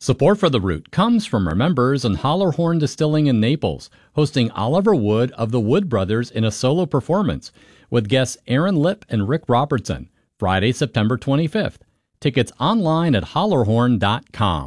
Support for The Root comes from our members in Hollerhorn Distilling in Naples, hosting Oliver Wood of the Wood Brothers in a solo performance with guests Aaron Lipp and Rick Robertson, Friday, September 25th. Tickets online at hollerhorn.com.